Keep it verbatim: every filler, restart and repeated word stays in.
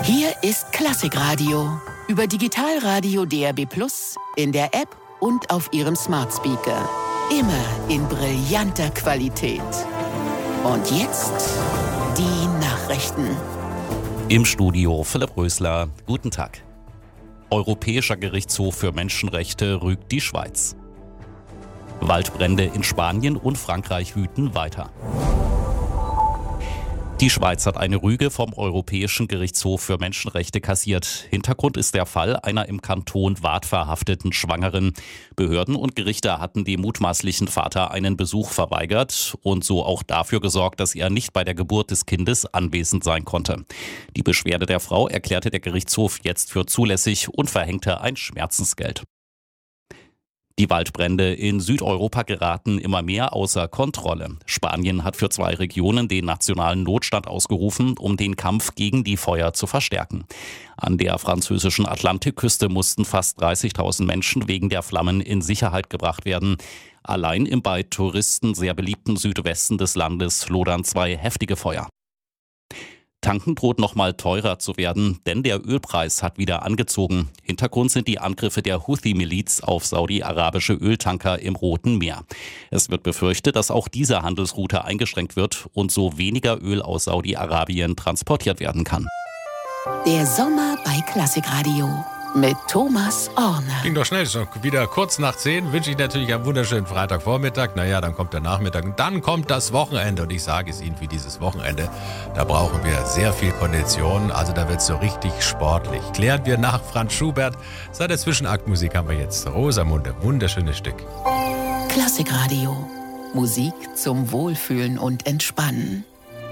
Hier ist Klassikradio. Über Digitalradio D A B plus, in der App und auf Ihrem Smart Speaker. Immer in brillanter Qualität. Und jetzt die Nachrichten. Im Studio Philipp Rösler. Guten Tag. Europäischer Gerichtshof für Menschenrechte rügt die Schweiz. Waldbrände in Spanien und Frankreich wüten weiter. Die Schweiz hat eine Rüge vom Europäischen Gerichtshof für Menschenrechte kassiert. Hintergrund ist der Fall einer im Kanton Waadt verhafteten Schwangeren. Behörden und Gerichte hatten dem mutmaßlichen Vater einen Besuch verweigert und so auch dafür gesorgt, dass er nicht bei der Geburt des Kindes anwesend sein konnte. Die Beschwerde der Frau erklärte der Gerichtshof jetzt für zulässig und verhängte ein Schmerzensgeld. Die Waldbrände in Südeuropa geraten immer mehr außer Kontrolle. Spanien hat für zwei Regionen den nationalen Notstand ausgerufen, um den Kampf gegen die Feuer zu verstärken. An der französischen Atlantikküste mussten fast dreißigtausend Menschen wegen der Flammen in Sicherheit gebracht werden. Allein im bei Touristen sehr beliebten Südwesten des Landes lodern zwei heftige Feuer. Tanken droht nochmal teurer zu werden, denn der Ölpreis hat wieder angezogen. Hintergrund sind die Angriffe der Houthi-Miliz auf saudi-arabische Öltanker im Roten Meer. Es wird befürchtet, dass auch diese Handelsroute eingeschränkt wird und so weniger Öl aus Saudi-Arabien transportiert werden kann. Der Sommer bei Klassikradio mit Thomas Orner. Ging doch schnell, schon wieder kurz nach zehn. Wünsche ich natürlich einen wunderschönen Freitagvormittag. Naja, dann kommt der Nachmittag und dann kommt das Wochenende. Und ich sage es Ihnen, für dieses Wochenende, da brauchen wir sehr viel Kondition. Also da wird es so richtig sportlich. Klären wir nach Franz Schubert. Seit der Zwischenaktmusik haben wir jetzt Rosamunde. Wunderschönes Stück. Klassikradio. Musik zum Wohlfühlen und Entspannen.